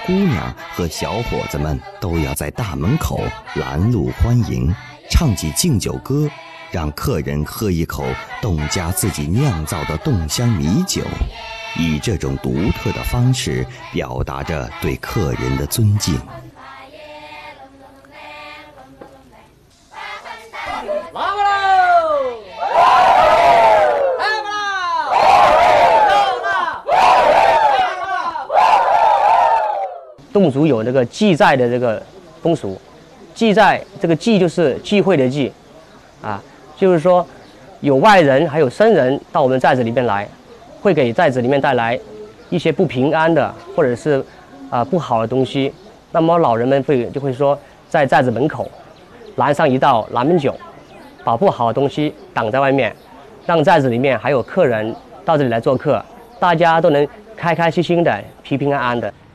姑娘和小伙子们都要在大门口拦路欢迎，唱起敬酒歌，让客人喝一口董家自己酿造的冻香米酒，以这种独特的方式表达着对客人的尊敬。 侗族有那个祭寨的这个风俗，祭寨这个祭就是聚会的祭，就是说有外人还有僧人到我们寨子里面来，会给寨子里面带来一些不平安的或者是不好的东西。那么老人们就会说，在寨子门口拦上一道拦门囧，把不好的东西挡在外面，让寨子里面还有客人到这里来做客，大家都能开开心心的、平平安安的。